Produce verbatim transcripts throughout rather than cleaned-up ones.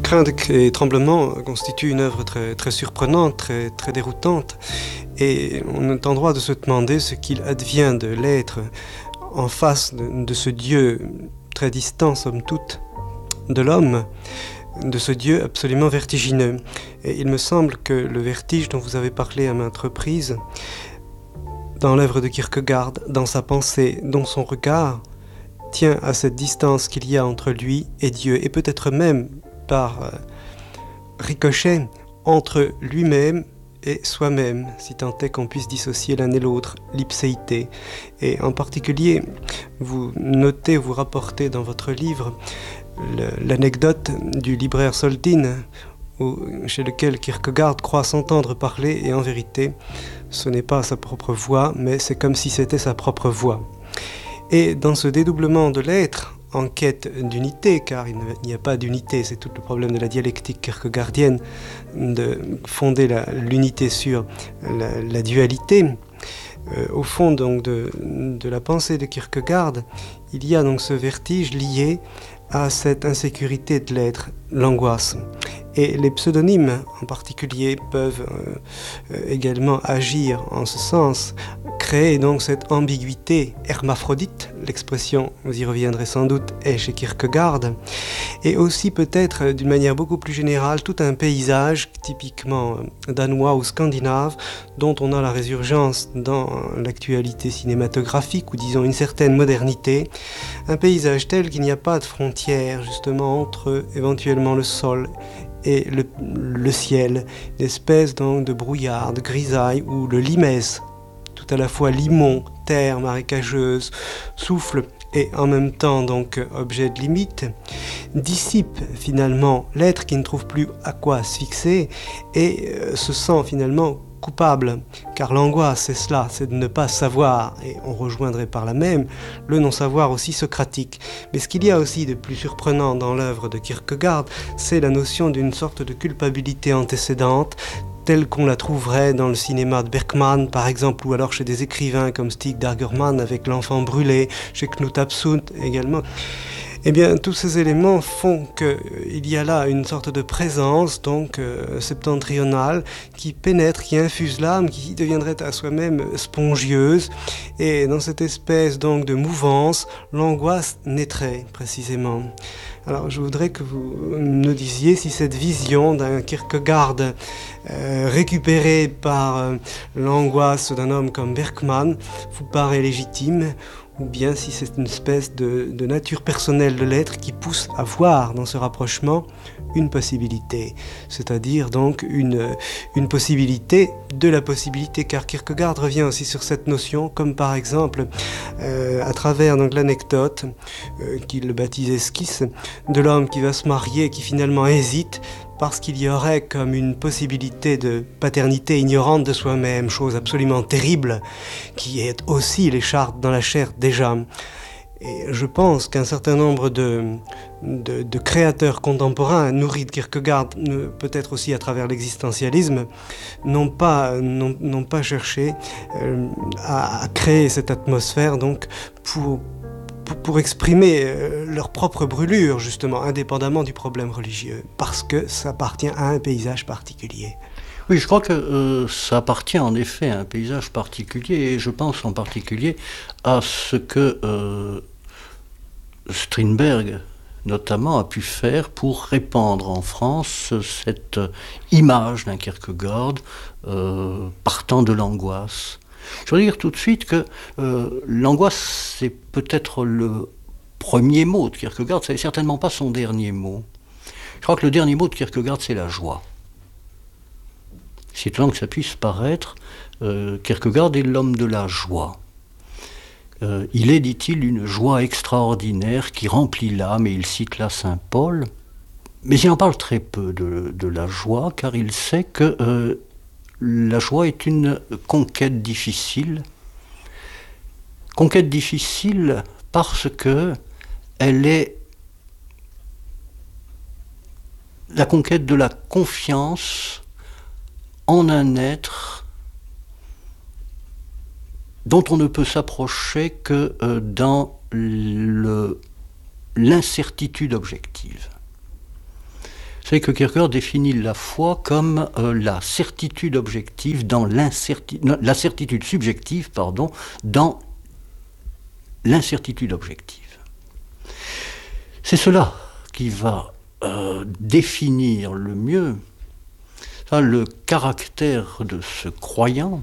Crainte et tremblement constituent une œuvre très, très surprenante, très, très déroutante, et on est en droit de se demander ce qu'il advient de l'être en face de, de ce Dieu très distant, somme toute, de l'homme, de ce Dieu absolument vertigineux. Et il me semble que le vertige dont vous avez parlé à maintes reprises, dans l'œuvre de Kierkegaard, dans sa pensée, dans son regard, tient à cette distance qu'il y a entre lui et Dieu, et peut-être même par euh, ricochet entre lui-même et soi-même, si tant est qu'on puisse dissocier l'un et l'autre, l'ipséité. Et en particulier, vous notez, vous rapportez dans votre livre le, l'anecdote du libraire Soldin, où, chez lequel Kierkegaard croit s'entendre parler, et en vérité, ce n'est pas sa propre voix, mais c'est comme si c'était sa propre voix. Et dans ce dédoublement de l'être, en quête d'unité, car il n'y a pas d'unité, c'est tout le problème de la dialectique kierkegaardienne, de fonder la, l'unité sur la, la dualité. Euh, au fond donc de, de la pensée de Kierkegaard, il y a donc ce vertige lié à cette insécurité de l'être, l'angoisse. Et les pseudonymes en particulier peuvent euh, également agir en ce sens, créer donc cette ambiguïté hermaphrodite, l'expression, vous y reviendrez sans doute, est chez Kierkegaard, et aussi peut-être d'une manière beaucoup plus générale tout un paysage typiquement danois ou scandinave dont on a la résurgence dans l'actualité cinématographique ou disons une certaine modernité, un paysage tel qu'il n'y a pas de frontière justement entre éventuellement le sol et le, le ciel, une espèce donc de brouillard, de grisaille où le limès, tout à la fois limon, terre marécageuse, souffle et en même temps donc objet de limite, dissipe finalement l'être qui ne trouve plus à quoi se fixer et euh, se sent finalement coupable, car l'angoisse c'est cela, c'est de ne pas savoir, et on rejoindrait par là même le non-savoir aussi socratique. Mais ce qu'il y a aussi de plus surprenant dans l'œuvre de Kierkegaard, c'est la notion d'une sorte de culpabilité antécédente, telle qu'on la trouverait dans le cinéma de Bergman, par exemple, ou alors chez des écrivains comme Stig Dagerman avec L'Enfant brûlé, chez Knut Absund également. Eh bien, tous ces éléments font qu'il y a là une sorte de présence donc euh, septentrionale qui pénètre, qui infuse l'âme, qui deviendrait à soi-même spongieuse. Et dans cette espèce donc de mouvance, l'angoisse naîtrait précisément. Alors, je voudrais que vous nous disiez si cette vision d'un Kierkegaard euh, récupérée par euh, l'angoisse d'un homme comme Bergman vous paraît légitime, ou bien si c'est une espèce de, de nature personnelle de l'être qui pousse à voir dans ce rapprochement une possibilité, c'est-à-dire donc une, une possibilité de la possibilité, car Kierkegaard revient aussi sur cette notion, comme par exemple euh, à travers donc, l'anecdote euh, qu'il baptise esquisse, de l'homme qui va se marier, qui finalement hésite, parce qu'il y aurait comme une possibilité de paternité ignorante de soi-même, chose absolument terrible, qui est aussi l'écharpe dans la chair déjà. Et je pense qu'un certain nombre de, de, de créateurs contemporains, nourris de Kierkegaard, peut-être aussi à travers l'existentialisme, n'ont pas, n'ont, n'ont pas cherché euh, à, à créer cette atmosphère donc, pour, pour, pour exprimer euh, leur propre brûlure, justement, indépendamment du problème religieux, parce que ça appartient à un paysage particulier. Oui, je crois que euh, ça appartient en effet à un paysage particulier, et je pense en particulier à ce que euh, Strindberg, notamment, a pu faire pour répandre en France cette image d'un Kierkegaard euh, partant de l'angoisse. Je veux dire tout de suite que euh, l'angoisse, c'est peut-être le premier mot de Kierkegaard, c'est certainement pas son dernier mot. Je crois que le dernier mot de Kierkegaard, c'est la joie. Si étonnant que ça puisse paraître, euh, Kierkegaard est l'homme de la joie. Euh, il est, dit-il, une joie extraordinaire qui remplit l'âme, et il cite là saint Paul. Mais il en parle très peu de, de la joie, car il sait que euh, la joie est une conquête difficile. Conquête difficile parce que elle est la conquête de la confiance en un être dont on ne peut s'approcher que euh, dans le, l'incertitude objective. c'est que Kierkegaard définit la foi comme euh, la certitude objective dans l'incertitude, la certitude subjective, pardon, dans l'incertitude objective. C'est cela qui va euh, définir le mieux enfin, le caractère de ce croyant,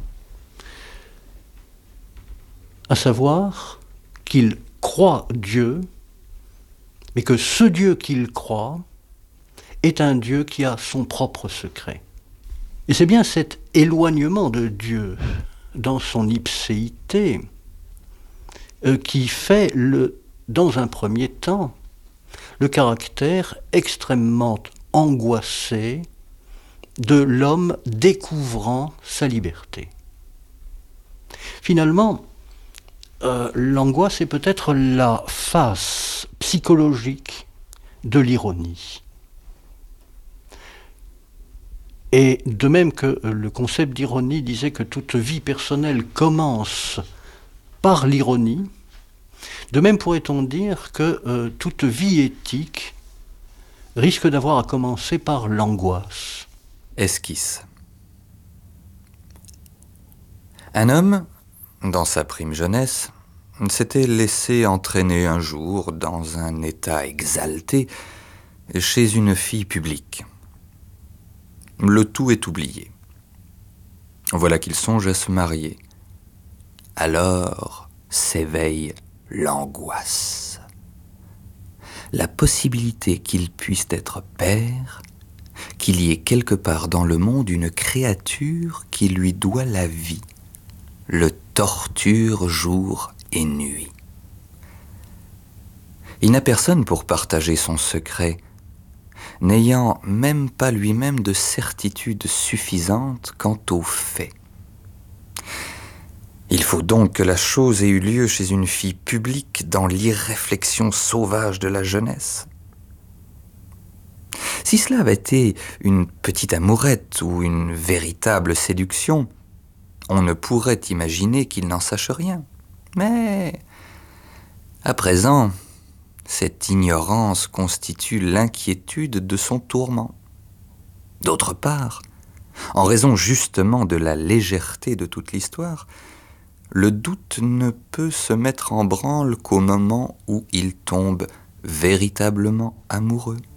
à savoir qu'il croit Dieu, mais que ce Dieu qu'il croit est un Dieu qui a son propre secret. Et c'est bien cet éloignement de Dieu dans son ipséité euh, qui fait, le, dans un premier temps, le caractère extrêmement angoissé de l'homme découvrant sa liberté. Finalement, euh, l'angoisse est peut-être la face psychologique de l'ironie. Et de même que le concept d'ironie disait que toute vie personnelle commence par l'ironie, de même pourrait-on dire que euh, toute vie éthique risque d'avoir à commencer par l'angoisse. Esquisse. Un homme, dans sa prime jeunesse, s'était laissé entraîner un jour, dans un état exalté, chez une fille publique. Le tout est oublié. Voilà qu'il songe à se marier. Alors s'éveille l'angoisse. La possibilité qu'il puisse être père, qu'il y ait quelque part dans le monde une créature qui lui doit la vie, le torture jour et nuit. Il n'a personne pour partager son secret, n'ayant même pas lui-même de certitude suffisante quant aux faits. Il faut donc que la chose ait eu lieu chez une fille publique dans l'irréflexion sauvage de la jeunesse. Si cela avait été une petite amourette ou une véritable séduction, on ne pourrait imaginer qu'il n'en sache rien. Mais, à présent, cette ignorance constitue l'inquiétude de son tourment. D'autre part, en raison justement de la légèreté de toute l'histoire, le doute ne peut se mettre en branle qu'au moment où il tombe véritablement amoureux.